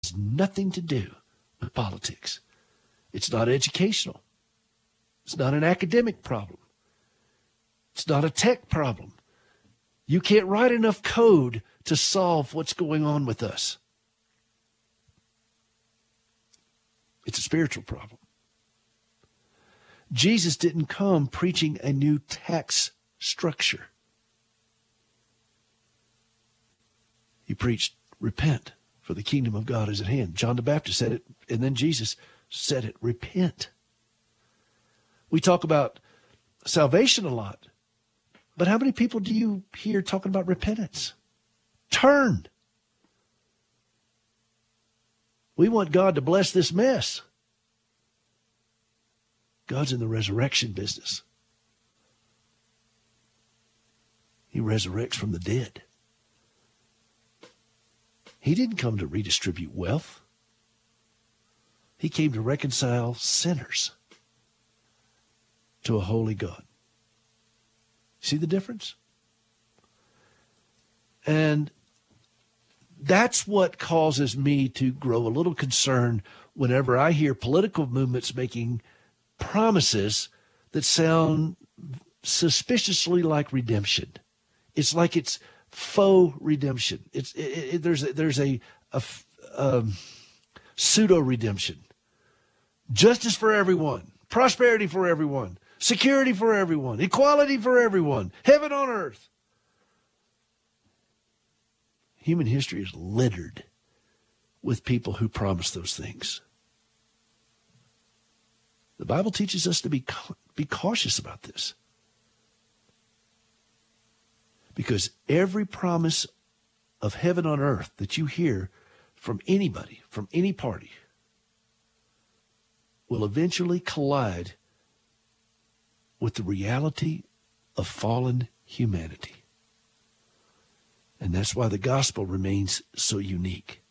has nothing to do with politics. It's not educational. It's not an academic problem. It's not a tech problem. You can't write enough code to solve what's going on with us. It's a spiritual problem. Jesus didn't come preaching a new tax structure. He preached, repent, for the kingdom of God is at hand. John the Baptist said it, and then Jesus said it, repent. We talk about salvation a lot, but how many people do you hear talking about repentance? Turn. We want God to bless this mess. God's in the resurrection business. He resurrects from the dead. He didn't come to redistribute wealth. He came to reconcile sinners to a holy God. See the difference? And that's what causes me to grow a little concerned whenever I hear political movements making promises that sound suspiciously like redemption. It's like it's faux redemption. There's a pseudo redemption. Justice for everyone, prosperity for everyone, security for everyone, equality for everyone, heaven on earth. Human history is littered with people who promise those things. The Bible teaches us to be cautious about this. Because every promise of heaven on earth that you hear from anybody, from any party, will eventually collide with the reality of fallen humanity. And that's why the gospel remains so unique.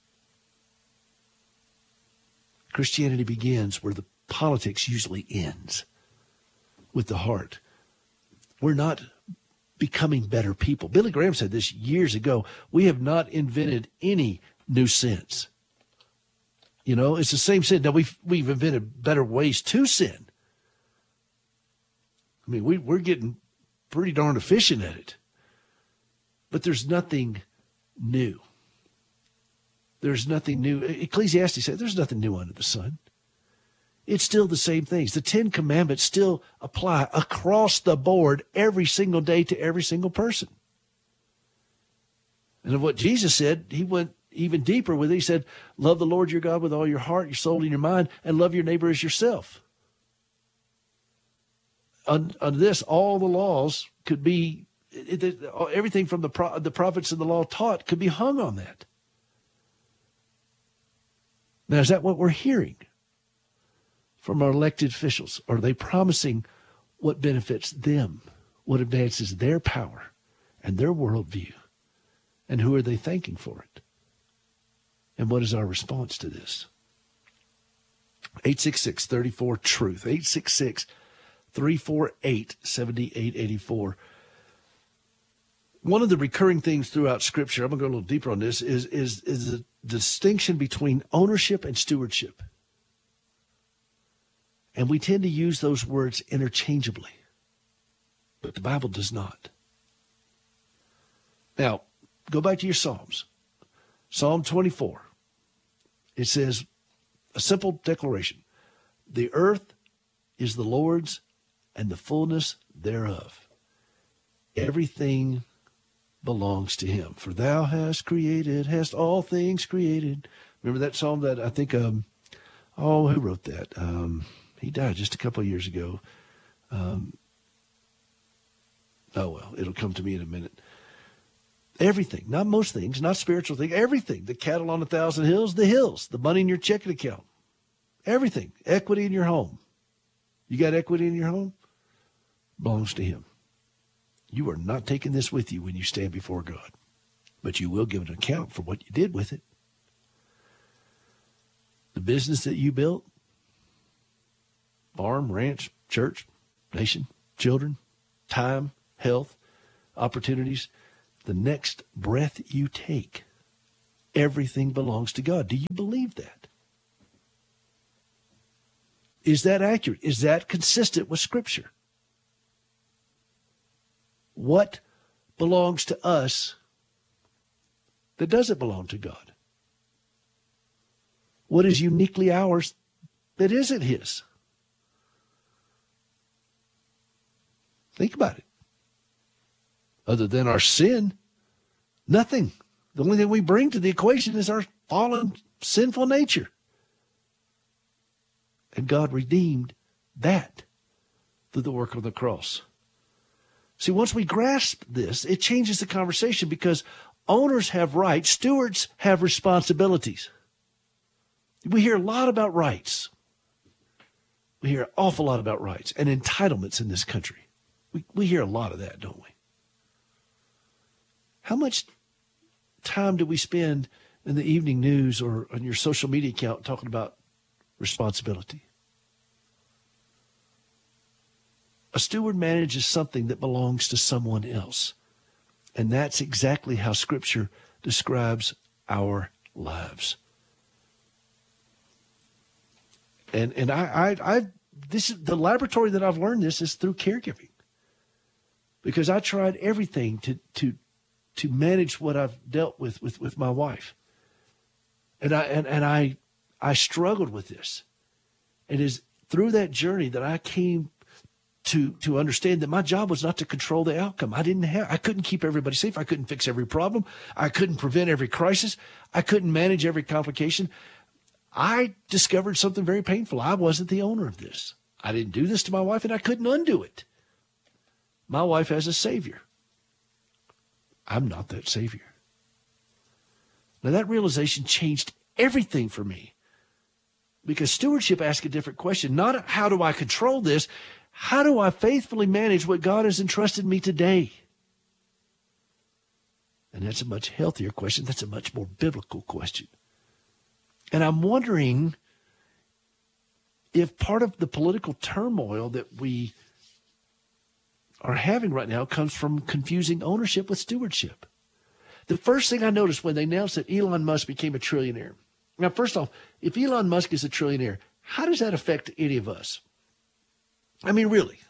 Christianity begins where the politics usually ends, with the heart. We're not becoming better people. Billy Graham said this years ago. We have not invented any new sins. You know, it's the same sin. Now, we've invented better ways to sin. I mean, we're getting pretty darn efficient at it. But there's nothing new. There's nothing new. Ecclesiastes said there's nothing new under the sun. It's still the same things. The 10 Commandments still apply across the board every single day to every single person. And of what Jesus said, he went even deeper with it. He said, love the Lord your God with all your heart, your soul, and your mind, and love your neighbor as yourself. On this, all the laws could be, everything from the prophets and the law taught could be hung on that. Now, is that what we're hearing from our elected officials? Are they promising what benefits them, what advances their power and their worldview? And who are they thanking for it? And what is our response to this? 866-34-TRUTH, 866-348-7884. One of the recurring themes throughout Scripture, I'm going to go a little deeper on this, is the distinction between ownership and stewardship. And we tend to use those words interchangeably, but the Bible does not. Now, go back to your Psalms. Psalm 24. It says, a simple declaration. The earth is the Lord's and the fullness thereof. Everything belongs to him. For thou hast all things created. Remember that psalm that I think, who wrote that? He died just a couple of years ago. It'll come to me in a minute. Everything, not most things, not spiritual things, everything. The cattle on 1,000 hills, the money in your checking account, everything. Equity in your home. You got equity in your home? Belongs to him. You are not taking this with you when you stand before God, but you will give an account for what you did with it. The business that you built, farm, ranch, church, nation, children, time, health, opportunities, the next breath you take everything belongs to God. Do you believe that? Is that accurate? Is that consistent with Scripture? What belongs to us that doesn't belong to God? What is uniquely ours that isn't His? Think about it. Other than our sin, nothing. The only thing we bring to the equation is our fallen, sinful nature. And God redeemed that through the work of the cross. See, once we grasp this, it changes the conversation because owners have rights, stewards have responsibilities. We hear a lot about rights. We hear an awful lot about rights and entitlements in this country. We hear a lot of that, don't we? How much time do we spend in the evening news or on your social media account talking about responsibility? A steward manages something that belongs to someone else. And that's exactly how Scripture describes our lives. And this is the laboratory that I've learned this is through caregiving. Because I tried everything to manage what I've dealt with my wife. And I struggled with this. It is through that journey that I came to understand that my job was not to control the outcome. I couldn't keep everybody safe. I couldn't fix every problem. I couldn't prevent every crisis. I couldn't manage every complication. I discovered something very painful. I wasn't the owner of this. I didn't do this to my wife, and I couldn't undo it. My wife has a Savior. I'm not that Savior. Now, that realization changed everything for me because stewardship asks a different question. Not how do I control this? How do I faithfully manage what God has entrusted me today? And that's a much healthier question. That's a much more biblical question. And I'm wondering if part of the political turmoil that we are having right now comes from confusing ownership with stewardship. The first thing I noticed when they announced that Elon Musk became a trillionaire. Now, first off, if Elon Musk is a trillionaire, how does that affect any of us? I mean, really,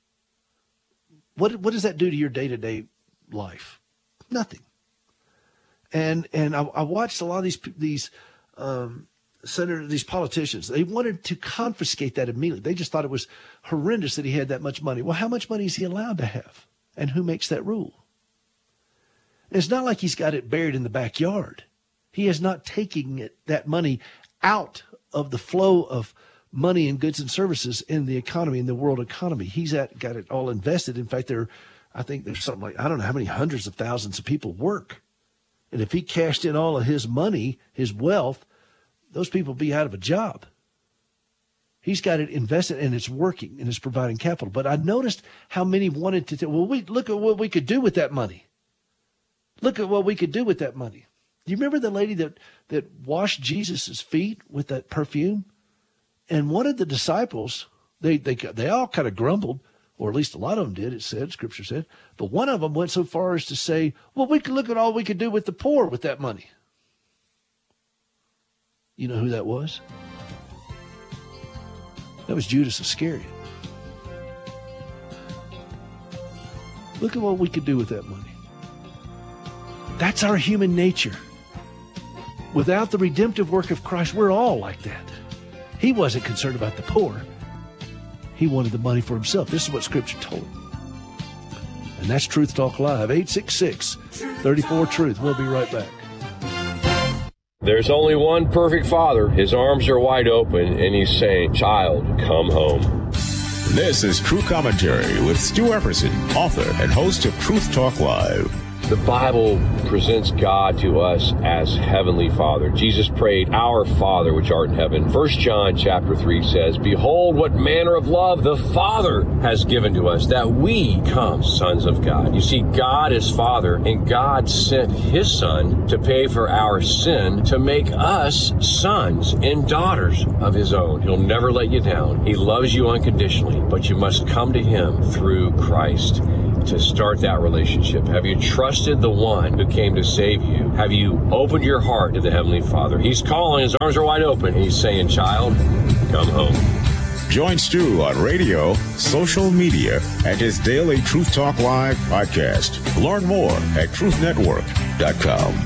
what does that do to your day-to-day life? Nothing. And I watched a lot of these senators, these politicians. They wanted to confiscate that immediately. They just thought it was horrendous that he had that much money. Well, how much money is he allowed to have? And who makes that rule? It's not like he's got it buried in the backyard. He is not taking that money out of the flow of money and goods and services in the economy, in the world economy. He's got it all invested. In fact, I think there's something like, I don't know how many hundreds of thousands of people work. And if he cashed in all of his money, his wealth, those people would be out of a job. He's got it invested and it's working and it's providing capital. But I noticed how many wanted to look at what we could do with that money. Look at what we could do with that money. Do you remember the lady that washed Jesus' feet with that perfume? And one of the disciples, they all kind of grumbled, or at least a lot of them did, Scripture said. But one of them went so far as to say, well, we could look at all we could do with the poor with that money. You know who that was? That was Judas Iscariot. Look at what we could do with that money. That's our human nature. Without the redemptive work of Christ, we're all like that. He wasn't concerned about the poor. He wanted the money for himself. This is what Scripture told him. And that's Truth Talk Live, 866-34-TRUTH. We'll be right back. There's only one perfect father. His arms are wide open, and he's saying, "Child, come home." This is True Commentary with Stu Epperson, author and host of Truth Talk Live. The Bible presents God to us as Heavenly Father. Jesus prayed, "Our Father which art in heaven." 1 John chapter 3 says, "Behold what manner of love the Father has given to us, that we become sons of God." You see, God is Father, and God sent His Son to pay for our sin, to make us sons and daughters of His own. He'll never let you down. He loves you unconditionally, but you must come to Him through Christ. to start that relationship? Have you trusted the one who came to save you? Have you opened your heart to the Heavenly Father? He's calling, his arms are wide open. He's saying, child, come home. Join Stu on radio, social media, and his daily Truth Talk Live podcast. Learn more at truthnetwork.com.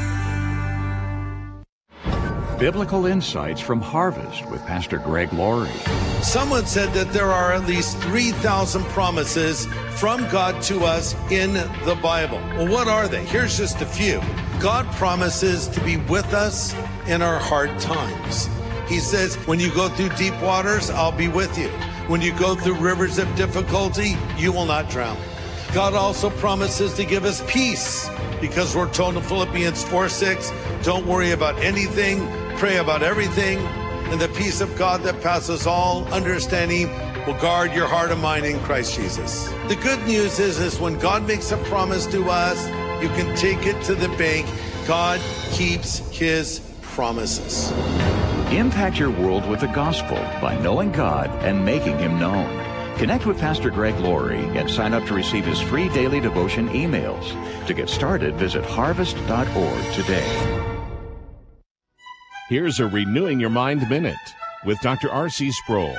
Biblical Insights from Harvest with Pastor Greg Laurie. Someone said that there are at least 3,000 promises from God to us in the Bible. Well, what are they? Here's just a few. God promises to be with us in our hard times. He says, when you go through deep waters, I'll be with you. When you go through rivers of difficulty, you will not drown. God also promises to give us peace, because we're told in Philippians 4:6, don't worry about anything, pray about everything, and the peace of God that passes all understanding will guard your heart and mind in Christ Jesus. The good news is when God makes a promise to us, you can take it to the bank. God keeps his promises. Impact your world with the gospel by knowing God and making him known. Connect with Pastor Greg Laurie and sign up to receive his free daily devotion emails. To get started, visit harvest.org today. Here's a Renewing Your Mind Minute with Dr. R.C. Sproul.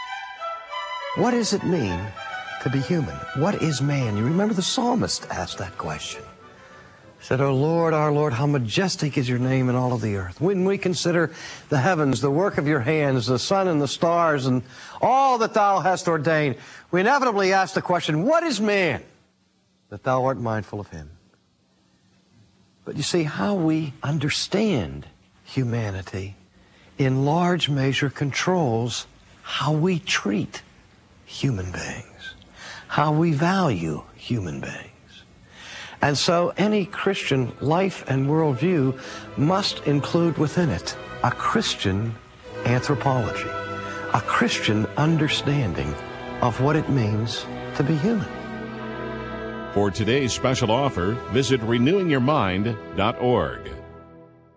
What does it mean to be human? What is man? You remember the psalmist asked that question. He said, O Lord, our Lord, how majestic is your name in all of the earth. When we consider the heavens, the work of your hands, the sun and the stars, and all that thou hast ordained, we inevitably ask the question, what is man that thou art mindful of him? But you see, how we understand humanity in large measure controls how we treat human beings, how we value human beings. And so any Christian life and worldview must include within it a Christian anthropology, a Christian understanding of what it means to be human. For today's special offer, visit renewingyourmind.org.